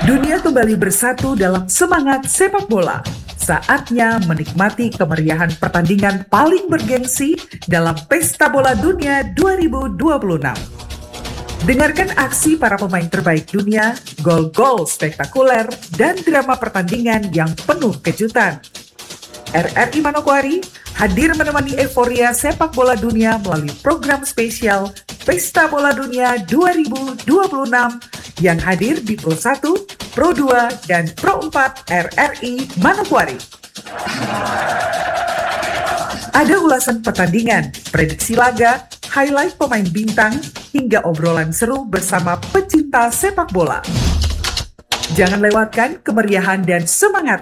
Dunia kembali bersatu dalam semangat sepak bola. Saatnya menikmati kemeriahan pertandingan paling bergengsi dalam Pesta Bola Dunia 2026. Dengarkan aksi para pemain terbaik dunia, gol-gol spektakuler, dan drama pertandingan yang penuh kejutan. RRI Manokwari hadir menemani euforia sepak bola dunia melalui program spesial Pesta Bola Dunia 2026 yang hadir di Pro 1, Pro 2, dan Pro 4 RRI Manokwari. Ada ulasan pertandingan, prediksi laga, highlight pemain bintang, hingga obrolan seru bersama pecinta sepak bola. Jangan lewatkan kemeriahan dan semangat